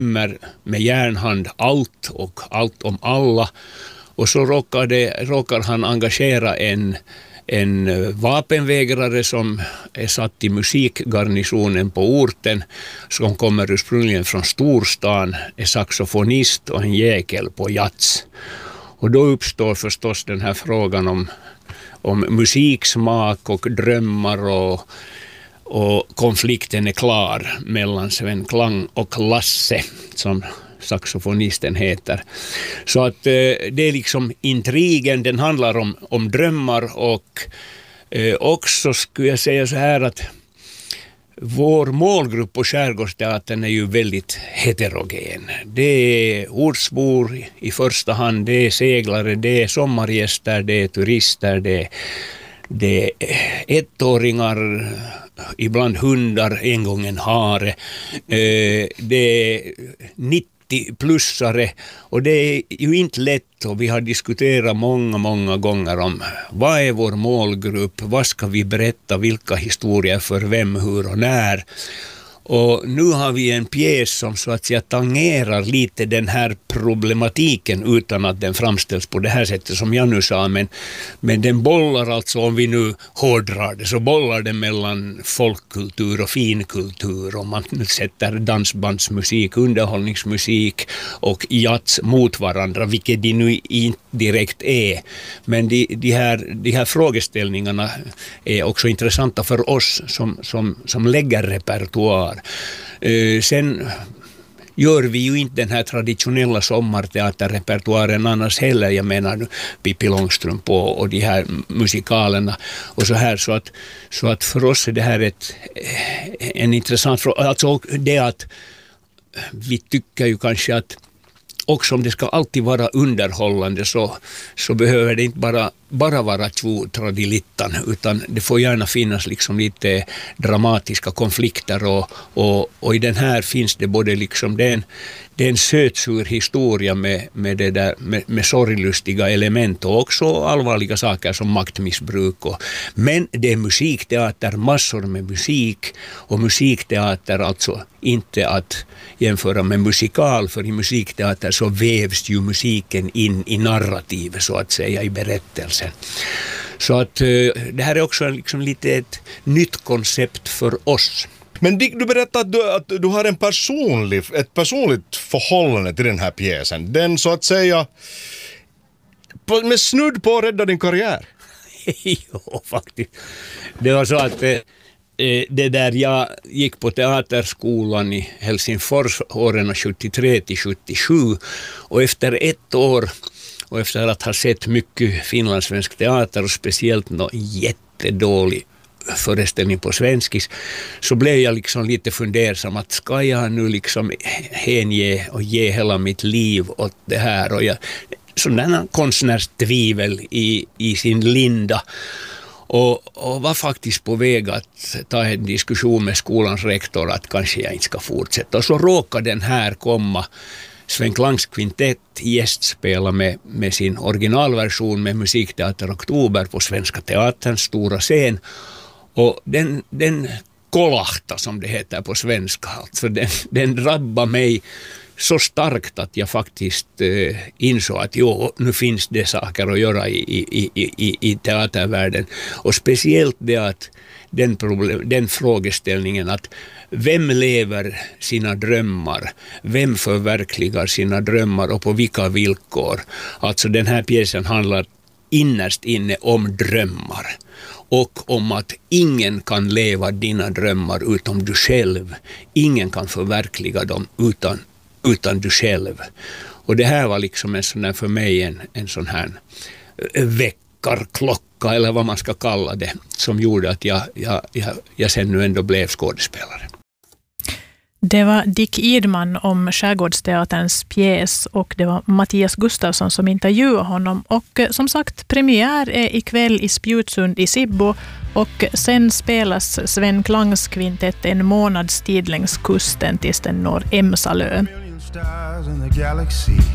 med järnhand allt och allt om alla. Och så råkar han engagera en vapenvägrare som är satt i musikgarnisonen på orten, som kommer ursprungligen från storstan, är saxofonist och en jäkel på jazz. Och då uppstår förstås den här frågan om musiksmak och drömmar, och konflikten är klar mellan Sven Klang och Lasse, som saxofonisten heter. Så att det är liksom intrigen, den handlar om drömmar, och också skulle jag säga så här att vår målgrupp på Skärgårdsteatern är ju väldigt heterogen. Det är ortsbor i första hand, det är seglare, det är sommargäster, det är turister, det är ettåringar, ibland hundar, en gång en hare, det är 90-plussare, och det är ju inte lätt, och vi har diskuterat många gånger om vad är vår målgrupp, vad ska vi berätta, vilka historier för vem, hur och när. Och nu har vi en pjäs som så att säga tangerar lite den här problematiken utan att den framställs på det här sättet som jag nu sa, men den bollar alltså, om vi nu hårdrar det, så bollar det mellan folkkultur och finkultur, och man sätter dansbandsmusik, underhållningsmusik och jazz mot varandra, vilket de nu inte direkt är. Men de här frågeställningarna är också intressanta för oss som lägger repertoar. Sen gör vi ju inte den här traditionella sommarteaterrepertoaren annars heller. Jag menar nu Pippi Långstrump och de här musikalerna och så här. Så att för oss är det här en intressant fråga. Alltså det att vi tycker ju kanske att också om det ska alltid vara underhållande, så behöver det inte bara vara tjotradilittan, utan det får gärna finnas liksom lite dramatiska konflikter, och i den här finns det både liksom det är en sötsur historia med det där med sorglustiga element och också allvarliga saker som maktmissbruk, men det är musikteater, massor med musik, och musikteater alltså inte att jämföra med musikal, för i musikteater så vävs ju musiken in i narrativet, så att säga, i berättelsen. Så att det här är också liksom lite ett nytt koncept för oss. Men Dick, du berättade att du har ett personligt förhållande till den här pjäsen. Den så att säga med snudd på att rädda din karriär. Jo, faktiskt. Det var så att det där jag gick på teaterskolan i Helsingfors åren 73 till 77, och efter ett år och efter att ha sett mycket finlandssvensk teater och speciellt någon jättedålig föreställning på svenskis, så blev jag liksom lite fundersam att ska jag nu liksom hänge och ge hela mitt liv åt det här, och sådana konstnärstvivel i sin linda, och var faktiskt på väg att ta en diskussion med skolans rektor att kanske jag inte ska fortsätta, och så råkade den här komma. Sven Klangs kvintett gästspela med sin originalversion med Musikteater Oktober på Svenska Teaterns stora scen, och den kolahta, som det heter på svenska, alltså den drabbar mig så starkt att jag faktiskt insåg att nu finns det saker att göra i teatervärlden, och speciellt det att den frågeställningen att vem lever sina drömmar, vem förverkligar sina drömmar och på vilka villkor. Alltså den här pjäsen handlar innerst inne om drömmar, och om att ingen kan leva dina drömmar utom du själv. Ingen kan förverkliga dem utan du själv. Och det här var liksom en sån här, för mig en sån här väckarklocka, eller vad man ska kalla det, som gjorde att jag sen nu ändå blev skådespelare. Det var Dick Idman om Skärgårdsteaterns pjäs, och det var Mattias Gustafsson som intervjuade honom. Och som sagt, premiär är ikväll i Spjutsund i Sibbo, och sen spelas Sven Klangs kvintett en månads tid längs kusten tills den når Emsalö.